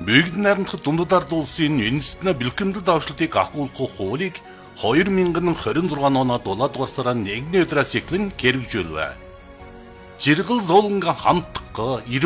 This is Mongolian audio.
Бүгд найрамдах дундад улсын үндэстэн бэлтгэмдэл давшлтыг ахуулах хуулийг 2026 оны 7 дугаар сарын 1-ний өдрөөс эхлэн хэрэгжүүлвэ. Жиргэл золонга хамтдаггүй